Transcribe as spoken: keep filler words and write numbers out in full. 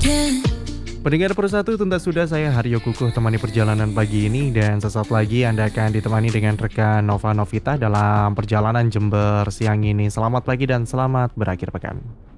Pendengar Persatu, tuntas sudah saya Haryo Kukuh temani perjalanan pagi ini, dan sesaat lagi Anda akan ditemani dengan rekan Nova Novita dalam perjalanan Jember siang ini. Selamat pagi dan selamat berakhir pekan.